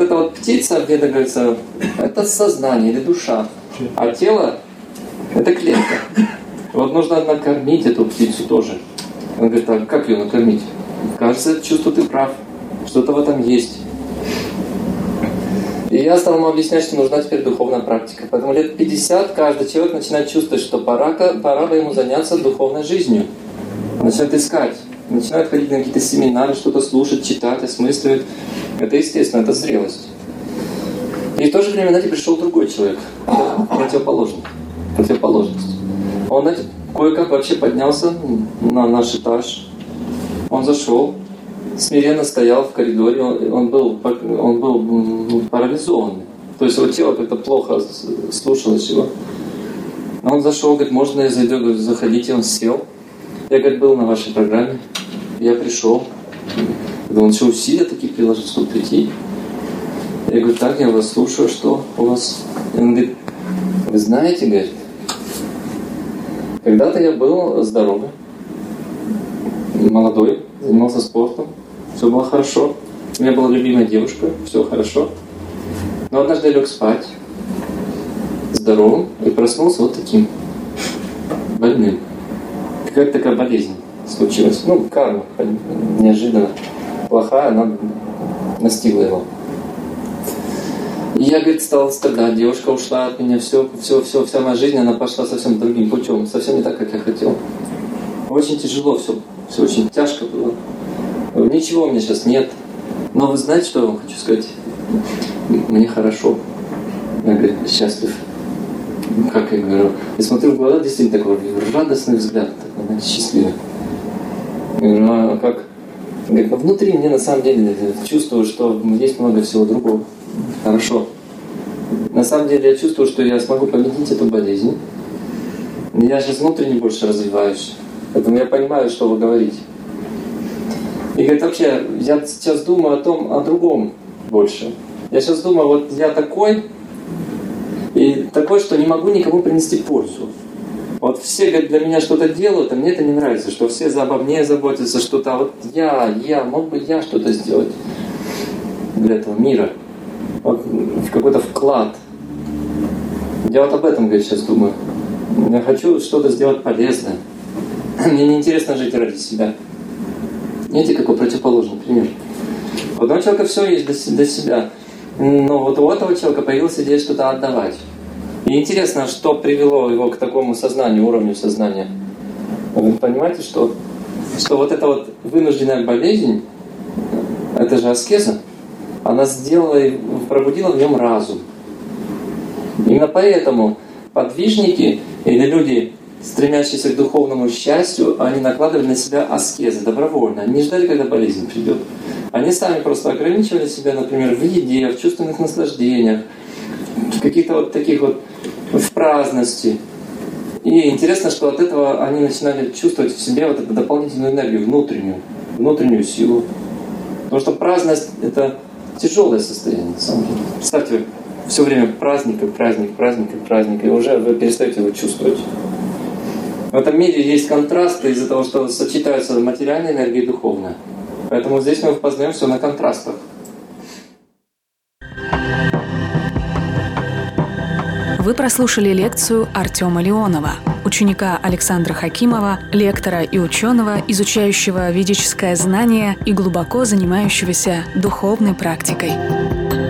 вот эта вот птица, где-то говорится, это сознание или душа, а тело – это клетка. Вот нужно накормить эту птицу тоже. Он говорит, а как ее накормить? Кажется, чувство ты прав, что-то в этом есть. И я стал ему объяснять, что нужна теперь духовная практика. Поэтому лет 50 каждый человек начинает чувствовать, что пора бы ему заняться духовной жизнью. Начинает искать, начинает ходить на какие-то семинары, что-то слушать, читать, осмысливать. Это естественно, это зрелость. И в то же время, знаете, пришел другой человек, противоположность. Он, знаете, кое-как вообще поднялся на наш этаж. Он зашел, смиренно стоял в коридоре, он был парализованный. То есть его тело как-то плохо слушалось его. Он зашел, говорит, можно я зайду? Говорит, заходите, он сел. Я, говорит, был на вашей программе, я пришел. Он еще усилия такие приложил, чтобы прийти. Я говорю, так, я вас слушаю, что у вас? И он говорит, вы знаете, говорит, когда-то я был здоровый, молодой, занимался спортом, все было хорошо. У меня была любимая девушка, все хорошо. Но однажды я лег спать, здоровым, и проснулся вот таким, больным. Какая-то такая болезнь случилась. Ну, карма неожиданно плохая, она настигла его. И я, говорит, стал страдать. Девушка ушла от меня, вся моя жизнь, она пошла совсем другим путем, совсем не так, как я хотел. Очень тяжело все очень тяжко было. Ничего у меня сейчас нет. Но вы знаете, что я вам хочу сказать? Мне хорошо. Я, говорит, счастлив. Как я говорю. И смотрю в глаза, действительно такой радостный взгляд, такой, счастливый. Я говорю, а как? Говорит, ну внутри мне на самом деле чувствую, что есть много всего другого. Хорошо. На самом деле я чувствую, что я смогу победить эту болезнь. Я сейчас внутренне больше развиваюсь. Поэтому я понимаю, что вы говорите. И говорит, вообще, я сейчас думаю о другом больше. Я сейчас думаю, вот я такой, и такой, что не могу никому принести пользу. Вот все, говорит, для меня что-то делают, а мне это не нравится, что все обо мне заботятся, что-то, а вот мог бы я что-то сделать для этого мира. Вот какой-то вклад. Я вот об этом, говорит, сейчас думаю. Я хочу что-то сделать полезное. Мне не интересно жить ради себя. Видите, какой противоположный пример. У одного человека все есть для себя. Но вот у этого человека появилась идея что-то отдавать. И интересно, что привело его к такому сознанию, уровню сознания. Вы понимаете, что вот эта вот вынужденная болезнь, это же аскеза, она пробудила в нем разум. Именно поэтому подвижники или люди, стремящиеся к духовному счастью, они накладывали на себя аскезы добровольно. Они не ждали, когда болезнь придет. Они сами просто ограничивали себя, например, в еде, в чувственных наслаждениях, в каких-то вот таких вот, в праздности. И интересно, что от этого они начинали чувствовать в себе вот эту дополнительную энергию, внутреннюю силу. Потому что праздность — это тяжелое состояние, на самом деле. Представьте, все время праздник, и уже вы перестаете его чувствовать. В этом мире есть контрасты из-за того, что сочетаются материальная энергия и духовная. Поэтому здесь мы познаем все на контрастах. Вы прослушали лекцию Артема Леонова, ученика Александра Хакимова, лектора и ученого, изучающего ведическое знание и глубоко занимающегося духовной практикой.